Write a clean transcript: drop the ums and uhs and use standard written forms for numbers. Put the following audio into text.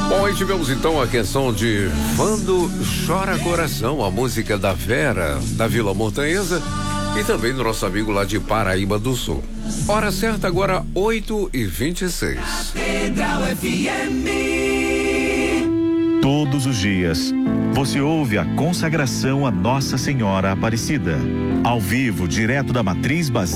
Bom, e tivemos então a canção de Vando Chora Coração, a música da Vera, da Vila Montanhesa, e também do nosso amigo lá de Paraíba do Sul. Hora certa agora, 8h26. Todos os dias, você ouve a consagração a Nossa Senhora Aparecida. Ao vivo, direto da Matriz Basílica